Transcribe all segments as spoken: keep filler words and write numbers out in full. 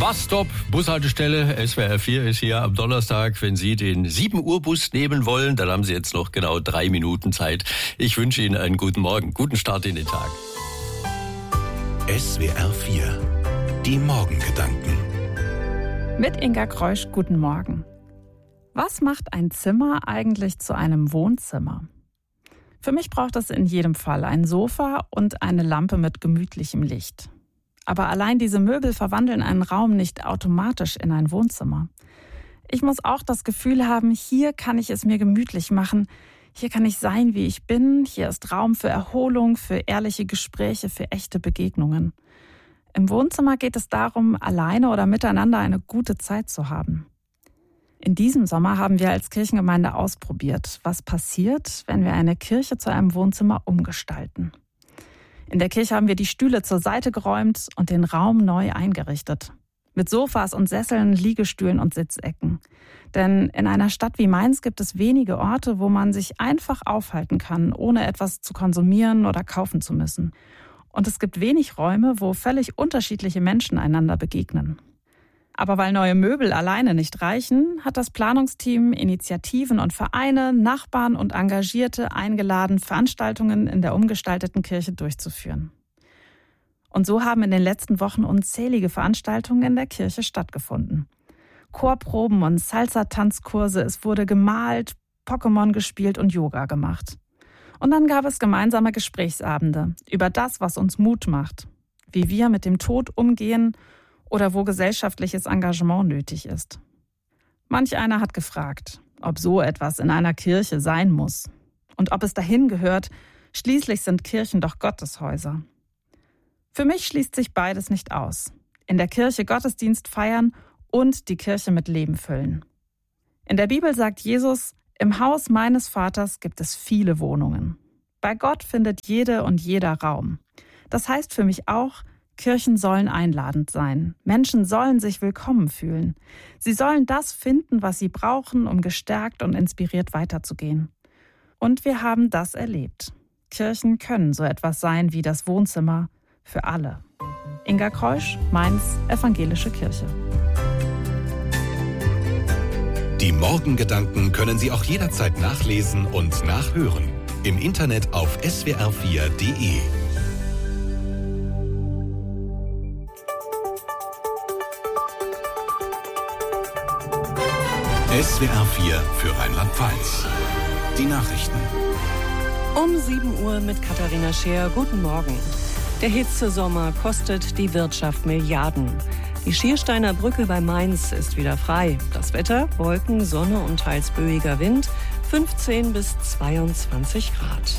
Busstop, Bushaltestelle, S W R vier ist hier am Donnerstag. Wenn Sie den sieben Uhr Bus nehmen wollen, dann haben Sie jetzt noch genau drei Minuten Zeit. Ich wünsche Ihnen einen guten Morgen, guten Start in den Tag. S W R vier, die Morgengedanken. Mit Inga Kreusch, guten Morgen. Was macht ein Zimmer eigentlich zu einem Wohnzimmer? Für mich braucht es in jedem Fall ein Sofa und eine Lampe mit gemütlichem Licht. Aber allein diese Möbel verwandeln einen Raum nicht automatisch in ein Wohnzimmer. Ich muss auch das Gefühl haben, hier kann ich es mir gemütlich machen, hier kann ich sein, wie ich bin, hier ist Raum für Erholung, für ehrliche Gespräche, für echte Begegnungen. Im Wohnzimmer geht es darum, alleine oder miteinander eine gute Zeit zu haben. In diesem Sommer haben wir als Kirchengemeinde ausprobiert, was passiert, wenn wir eine Kirche zu einem Wohnzimmer umgestalten. In der Kirche haben wir die Stühle zur Seite geräumt und den Raum neu eingerichtet. Mit Sofas und Sesseln, Liegestühlen und Sitzecken. Denn in einer Stadt wie Mainz gibt es wenige Orte, wo man sich einfach aufhalten kann, ohne etwas zu konsumieren oder kaufen zu müssen. Und es gibt wenig Räume, wo völlig unterschiedliche Menschen einander begegnen. Aber weil neue Möbel alleine nicht reichen, hat das Planungsteam Initiativen und Vereine, Nachbarn und Engagierte eingeladen, Veranstaltungen in der umgestalteten Kirche durchzuführen. Und so haben in den letzten Wochen unzählige Veranstaltungen in der Kirche stattgefunden. Chorproben und Salsa-Tanzkurse, es wurde gemalt, Pokémon gespielt und Yoga gemacht. Und dann gab es gemeinsame Gesprächsabende über das, was uns Mut macht, wie wir mit dem Tod umgehen oder wo gesellschaftliches Engagement nötig ist. Manch einer hat gefragt, ob so etwas in einer Kirche sein muss und ob es dahin gehört. Schließlich sind Kirchen doch Gotteshäuser. Für mich schließt sich beides nicht aus. In der Kirche Gottesdienst feiern und die Kirche mit Leben füllen. In der Bibel sagt Jesus, im Haus meines Vaters gibt es viele Wohnungen. Bei Gott findet jede und jeder Raum. Das heißt für mich auch, Kirchen sollen einladend sein. Menschen sollen sich willkommen fühlen. Sie sollen das finden, was sie brauchen, um gestärkt und inspiriert weiterzugehen. Und wir haben das erlebt. Kirchen können so etwas sein wie das Wohnzimmer für alle. Inga Kreusch, Mainz, Evangelische Kirche. Die Morgengedanken können Sie auch jederzeit nachlesen und nachhören. Im Internet auf S W R vier Punkt de. S W R vier für Rheinland-Pfalz. Die Nachrichten. Um sieben Uhr mit Katharina Scheer. Guten Morgen. Der Hitzesommer kostet die Wirtschaft Milliarden. Die Schiersteiner Brücke bei Mainz ist wieder frei. Das Wetter, Wolken, Sonne und teils böiger Wind, fünfzehn bis zweiundzwanzig Grad.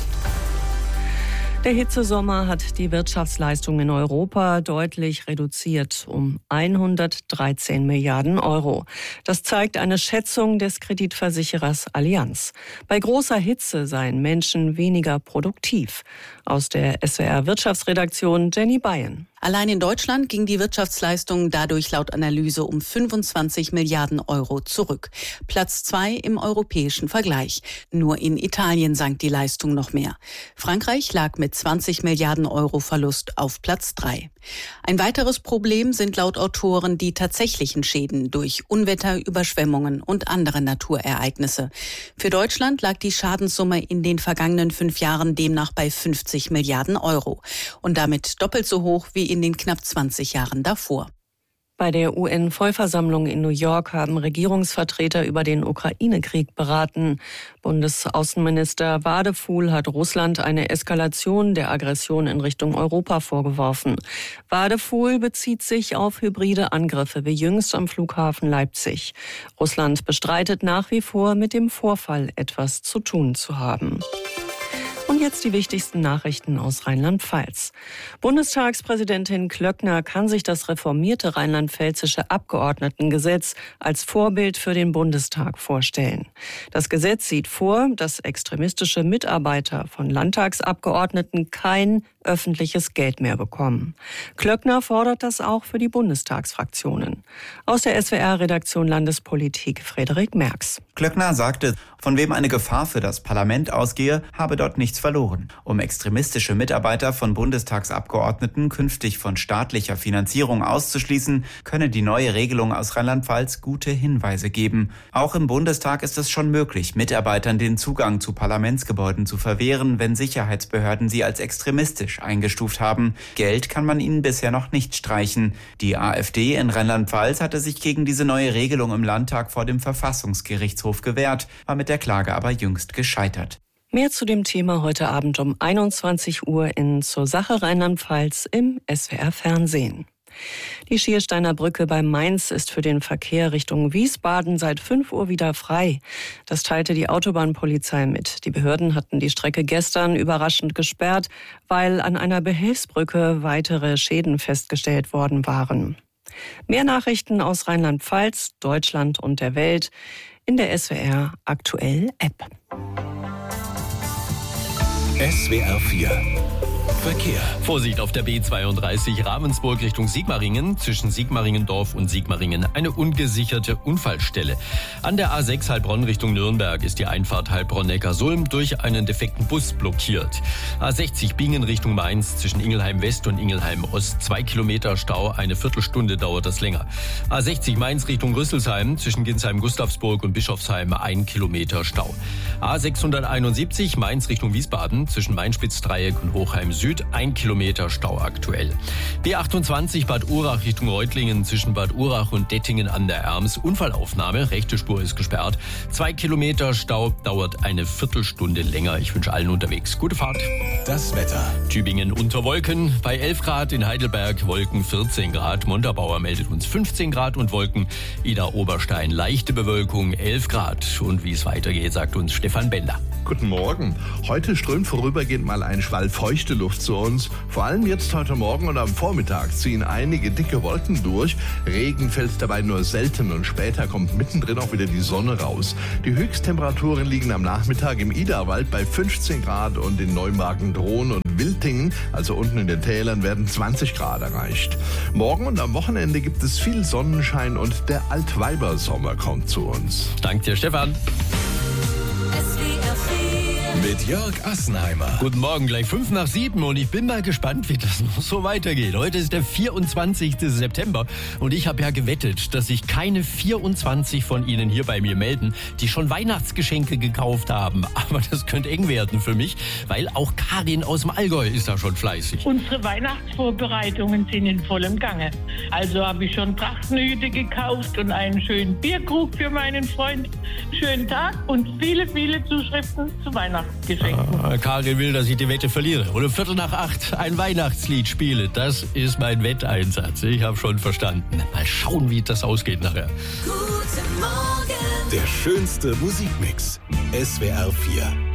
Der Hitzesommer hat die Wirtschaftsleistung in Europa deutlich reduziert, um hundertdreizehn Milliarden Euro. Das zeigt eine Schätzung des Kreditversicherers Allianz. Bei großer Hitze seien Menschen weniger produktiv. Aus der S W R-Wirtschaftsredaktion Jenny Bayen. Allein in Deutschland ging die Wirtschaftsleistung dadurch laut Analyse um fünfundzwanzig Milliarden Euro zurück. Platz zwei im europäischen Vergleich. Nur in Italien sank die Leistung noch mehr. Frankreich lag mit zwanzig Milliarden Euro Verlust auf Platz drei. Ein weiteres Problem sind laut Autoren die tatsächlichen Schäden durch Unwetter, Überschwemmungen und andere Naturereignisse. Für Deutschland lag die Schadenssumme in den vergangenen fünf Jahren demnach bei fünfzig Milliarden Euro und damit doppelt so hoch wie in den knapp zwanzig Jahren davor. Bei der U N-Vollversammlung in New York haben Regierungsvertreter über den Ukraine-Krieg beraten. Bundesaußenminister Wadefuhl hat Russland eine Eskalation der Aggression in Richtung Europa vorgeworfen. Wadefuhl bezieht sich auf hybride Angriffe wie jüngst am Flughafen Leipzig. Russland bestreitet nach wie vor, mit dem Vorfall etwas zu tun zu haben. Und jetzt die wichtigsten Nachrichten aus Rheinland-Pfalz. Bundestagspräsidentin Klöckner kann sich das reformierte rheinland-pfälzische Abgeordnetengesetz als Vorbild für den Bundestag vorstellen. Das Gesetz sieht vor, dass extremistische Mitarbeiter von Landtagsabgeordneten kein öffentliches Geld mehr bekommen. Klöckner fordert das auch für die Bundestagsfraktionen. Aus der S W R-Redaktion Landespolitik Frederik Merks. Klöckner sagte, von wem eine Gefahr für das Parlament ausgehe, habe dort nichts verloren. Um extremistische Mitarbeiter von Bundestagsabgeordneten künftig von staatlicher Finanzierung auszuschließen, könne die neue Regelung aus Rheinland-Pfalz gute Hinweise geben. Auch im Bundestag ist es schon möglich, Mitarbeitern den Zugang zu Parlamentsgebäuden zu verwehren, wenn Sicherheitsbehörden sie als extremistisch eingestuft haben. Geld kann man ihnen bisher noch nicht streichen. Die AfD in Rheinland-Pfalz hatte sich gegen diese neue Regelung im Landtag vor dem Verfassungsgerichtshof gewehrt, war mit der Klage aber jüngst gescheitert. Mehr zu dem Thema heute Abend um einundzwanzig Uhr in Zur Sache Rheinland-Pfalz im S W R Fernsehen. Die Schiersteiner Brücke bei Mainz ist für den Verkehr Richtung Wiesbaden seit fünf Uhr wieder frei. Das teilte die Autobahnpolizei mit. Die Behörden hatten die Strecke gestern überraschend gesperrt, weil an einer Behelfsbrücke weitere Schäden festgestellt worden waren. Mehr Nachrichten aus Rheinland-Pfalz, Deutschland und der Welt in der S W R Aktuell App. S W R vier Verkehr. Vorsicht auf der B zweiunddreißig Ravensburg Richtung Sigmaringen. Zwischen Sigmaringendorf und Sigmaringen eine ungesicherte Unfallstelle. An der A sechs Heilbronn Richtung Nürnberg ist die Einfahrt Heilbronn-Neckarsulm durch einen defekten Bus blockiert. A sechzig Bingen Richtung Mainz zwischen Ingelheim West und Ingelheim Ost. Zwei Kilometer Stau, eine Viertelstunde dauert das länger. A sechzig Mainz Richtung Rüsselsheim zwischen Ginsheim-Gustavsburg und Bischofsheim ein Kilometer Stau. A sechshunderteinundsiebzig Mainz Richtung Wiesbaden zwischen Main-Spitz-Dreieck und Hochheim Süd ein Kilometer Stau aktuell. B achtundzwanzig Bad Urach Richtung Reutlingen zwischen Bad Urach und Dettingen an der Erms. Unfallaufnahme, rechte Spur ist gesperrt. Zwei Kilometer Stau, dauert eine Viertelstunde länger. Ich wünsche allen unterwegs gute Fahrt. Das Wetter. Tübingen unter Wolken bei elf Grad, in Heidelberg Wolken vierzehn Grad. Montabaur meldet uns fünfzehn Grad und Wolken. Ida Oberstein leichte Bewölkung elf Grad. Und wie es weitergeht, sagt uns Stefan Bender. Guten Morgen. Heute strömt vorübergehend mal ein Schwall feuchte Luft zu uns. Vor allem jetzt heute Morgen und am Vormittag ziehen einige dicke Wolken durch. Regen fällt dabei nur selten und später kommt mittendrin auch wieder die Sonne raus. Die Höchsttemperaturen liegen am Nachmittag im Iderwald bei fünfzehn Grad und in Neumagen-Dhron und Wiltingen, also unten in den Tälern, werden zwanzig Grad erreicht. Morgen und am Wochenende gibt es viel Sonnenschein und der Altweibersommer kommt zu uns. Danke dir, Stefan. Mit Jörg Assenheimer. Guten Morgen, gleich fünf nach sieben und ich bin mal gespannt, wie das noch so weitergeht. Heute ist der vierundzwanzigste September und ich habe ja gewettet, dass sich keine vierundzwanzig von Ihnen hier bei mir melden, die schon Weihnachtsgeschenke gekauft haben. Aber das könnte eng werden für mich, weil auch Karin aus dem Allgäu ist da schon fleißig. Unsere Weihnachtsvorbereitungen sind in vollem Gange. Also habe ich schon Prachtnüte gekauft und einen schönen Bierkrug für meinen Freund. Schönen Tag und viele, viele Zuschriften zu Weihnachten. Ah, Karin will, dass ich die Wette verliere. Und um Viertel nach acht ein Weihnachtslied spiele. Das ist mein Wetteinsatz. Ich habe schon verstanden. Mal schauen, wie das ausgeht nachher. Guten Morgen. Der schönste Musikmix. S W R vier.